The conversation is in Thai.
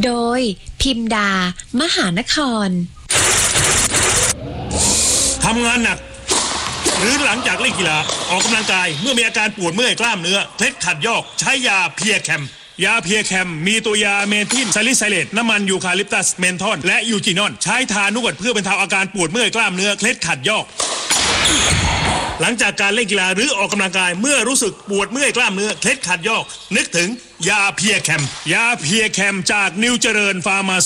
โดยพิมดามหานครทำงานหนักหรือหลังจากเล่นกีฬาออกกำลังกายเมื่อมีอาการปวดเมื่อยกล้ามเนื้อเคล็ดขัดยอกใช้ยาเพียแคมยาเพียแคมมีตัวยาเมทิลซาลิไซเลตน้ำมันยูคาลิปตัสเมนทอนและยูจีนอนใช้ทานวดเพื่อบรรเทาอาการปวดเมื่อยกล้ามเนื้อเคล็ดขัดยอกหลังจากการเล่นกีฬาหรือออกกำลังกายเมื่อรู้สึกปวดเมื่อยกล้ามเนื้อเคล็ดขัดยอกนึกถึงยาเพียแคมยาเพียแคมจากนิวเจริญฟาร์มา